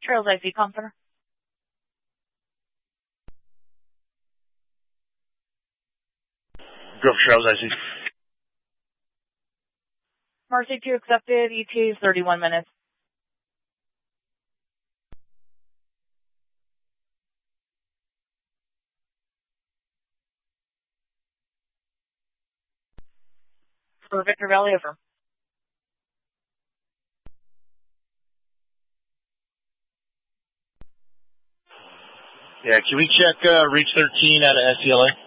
Trails IC Comm Center. Go for Trails IC. Mercy 2 accepted. ETA is 31 minutes. For Victor Valley, over. Yeah, can we check reach 13 out of SCLA?